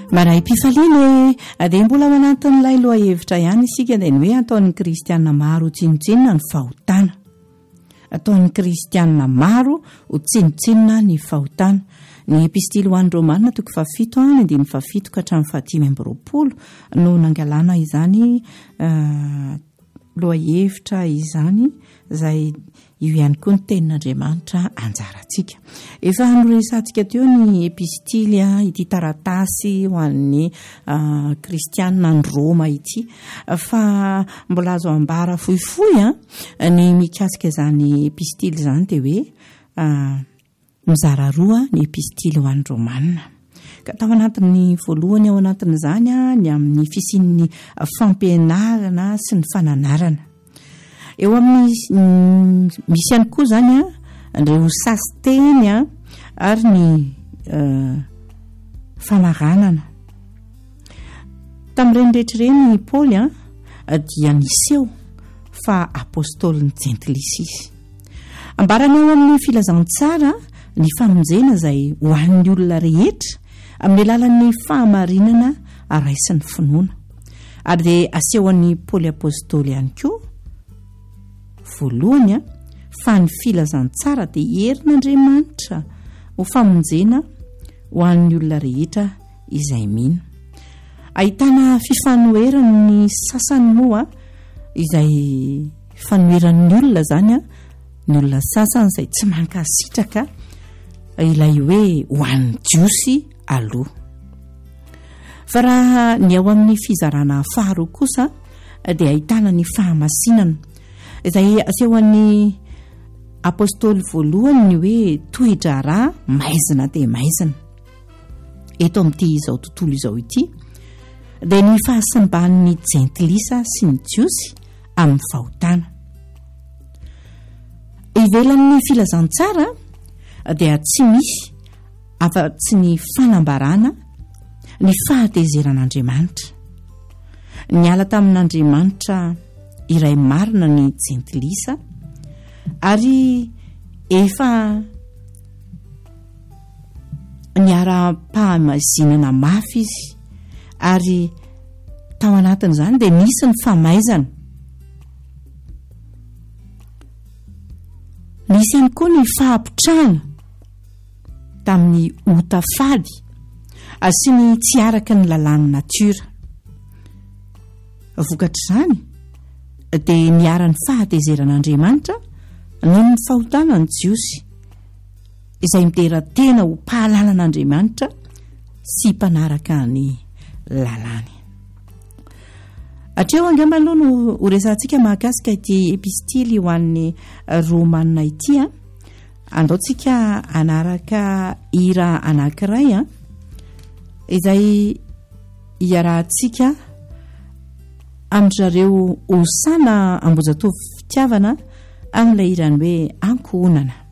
Maray Pifaliana dia mbola manatin'ilay loha hevitra ihany isika dia ny hoe ataon'ny kristianina maro ho tsinotsinona ny fahotana. Ataon'ny kristianina maro ho tsinotsinona ny fahotana. Ny epistily ho an'ny Romanina 7:7 ka hatramin'ny 5:20 no nangalana izany loha hevitra izany izay io ihany koa ny tenin'Andriamanitra anjarantsika. Efa noresantsika teo ny epistily ity taratasy ho an'ny kristianina ny Roma ity fa mbola azo ambara fohifohy ny mikasika izany epistily izany dia hoe mizara roa ny epistily ho an'ny Romanina. Ka tao anatin'ny voalohany ao anatin'izany ny amin'ny fisian'ny fampianarana sy ny fananarana. Eo amin'ny misy ihany koa izany ireo sasiteny ary ny fanaranana. Tamin'ireny rehetrareny ny Paoly dia niseho fa apôstôly ny jentilisa izy. Ambarana eo amin'ny filazantsara ny famonjena izay ho an'ny olona rehetra amin'ny alalan'ny fahamarinana araisin'ny finoana. Ary dia asehoan'ny Paoly apôstôly ihany koa voalohany fa ny filazantsara dia herin'Andriamanitra ho famonjena ho an'ny olona rehetra izay mino. Ahitana fifanoheran'ny sasany moa izay fanoheran'ny olona izany ny olona sasany izay tsy mankasitraka ilay hoe ho an'ny jiosy aloha. Fa raha ny ao amin'ny fizarana faharoa kosa dia ahitana ny fahamasinana izay asehoan'ny apôstôly voalohany ny hoe toe-draharaha maizina dia maizina. Eto amin'ity izao tontolo izao ity dia ny fahasamban'ny jentilisa sy ny jiosy amin'ny fahotana. Ivelan'ny filazantsara dia tsy misy afa-tsy ny fanambarana ny fahatezeran'Andriamanitra. Niala tamin'Andriamanitra iray marina ny jentilisa ary efa niara-pahamazinana mafy izy ary tao anatin'izany dia nisy ny famaizana. Nisy ihany koa ny fahapitrahana tamin'ny otafady sy ny tsy araka ny lalàn'ny natiora. Vokatr'izany dia niara-ny fahatezeran'Andriamanitra noho ny fahotana ny jiosy izay mitera-tena ho pahalalан'Andriamanitra sy mpanaraka ny lalàny. Hatreo angamba aloha no ho resantsika mahakasika ity epistily ho an'ny Romanina ity andaontsika anaraka hira anankiray izay hiarahantsika amin'izareo hosana ambojatov fitiavana amin'ilay hirany hoe ankohonana.